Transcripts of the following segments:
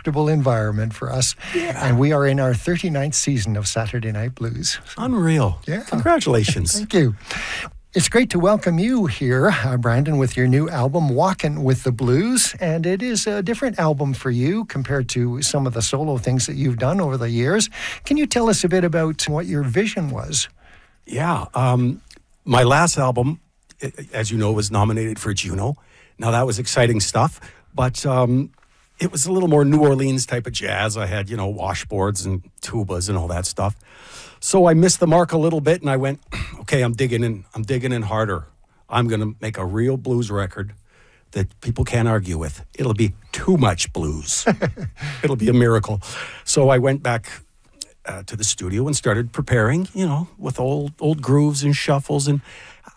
comfortable environment for us. Yeah. And we are in our 39th season of Saturday Night Blues. Unreal. Yeah. Congratulations. Thank you. It's great to welcome you here, Brandon, with your new album, Walkin' with the Blues. And it is a different album for you compared to some of the solo things that you've done over the years. Can you tell us a bit about what your vision was? Yeah. My last album, as you know, was nominated for Juno. Now, that was exciting stuff, but it was a little more New Orleans type of jazz. I had, washboards and tubas and all that stuff. So I missed the mark a little bit, and I went, okay, I'm digging in harder. I'm going to make a real blues record that people can't argue with. It'll be too much blues. It'll be a miracle. So I went back to the studio and started preparing, with old grooves and shuffles. And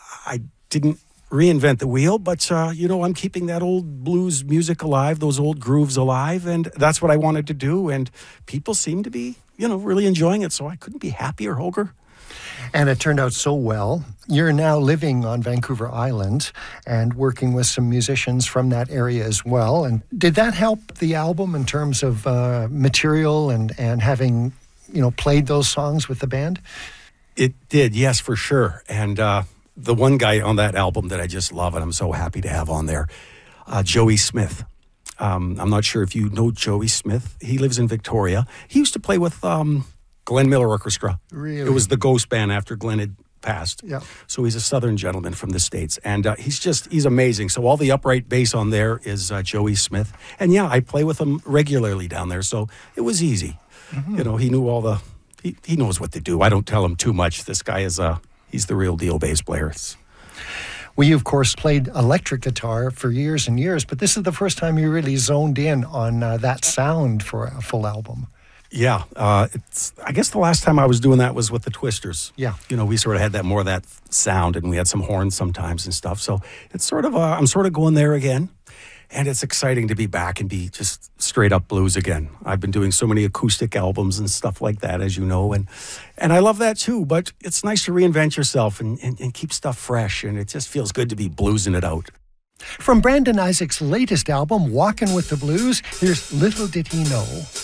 I didn't reinvent the wheel, but, I'm keeping that old blues music alive, those old grooves alive. And that's what I wanted to do. And people seem to be, really enjoying it. So I couldn't be happier, Holger. And it turned out so well. You're now living on Vancouver Island and working with some musicians from that area as well. And did that help the album in terms of material and having, played those songs with the band? It did, yes, for sure. And the one guy on that album that I just love and I'm so happy to have on there, Joey Smith. I'm not sure if you know Joey Smith. He lives in Victoria. He used to play with Glenn Miller Orchestra. Really? It was the ghost band after Glenn had passed. Yeah. So he's a Southern gentleman from the States. And he's amazing. So all the upright bass on there is Joey Smith. And yeah, I play with him regularly down there. So it was easy. Mm-hmm. He knew he knows what to do. I don't tell him too much. This guy he's the real deal bass player. Well, you, of course, played electric guitar for years and years, but this is the first time you really zoned in on that sound for a full album. Yeah. I guess the last time I was doing that was with the Twisters. Yeah. We sort of had more of that sound, and we had some horns sometimes and stuff. So it's sort of, I'm sort of going there again. And it's exciting to be back and be just straight up blues again. I've been doing so many acoustic albums and stuff like that, as you know, and I love that too. But it's nice to reinvent yourself and keep stuff fresh, and it just feels good to be bluesing it out. From Brandon Isaac's latest album, Walkin' with the Blues, here's Little Did He Know.